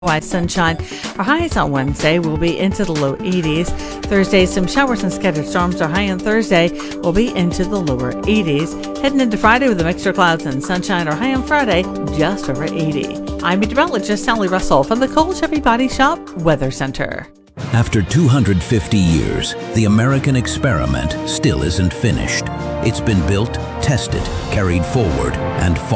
White sunshine. Our highs on Wednesday will be into the low 80s. Thursday, some showers and scattered storms. Our high on Thursday will be into the lower 80s. Heading into Friday with a mixture of clouds and sunshine. Our high on Friday just over 80. I'm meteorologist Sally Russell from the Cole Chevy Body Shop Weather Center. After 250 years, the American experiment still isn't finished. It's been built, tested, carried forward, and